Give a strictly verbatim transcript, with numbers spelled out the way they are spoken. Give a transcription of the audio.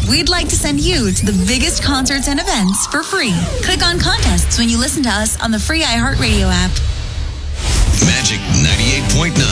we'd like to send you to the biggest concerts and events for free. Click on contests when you listen to us on the free iHeartRadio app. Magic ninety-eight point nine.